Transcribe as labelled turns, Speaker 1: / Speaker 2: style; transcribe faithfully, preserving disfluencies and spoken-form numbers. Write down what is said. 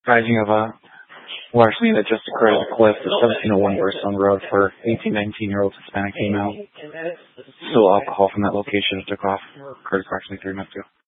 Speaker 1: Rising of a larceny that just occurred at the cliff at seventeen oh one Burstone Road for eighteen, nineteen-year-old Hispanic female. Still alcohol from that location took off. Occurred approximately three months ago.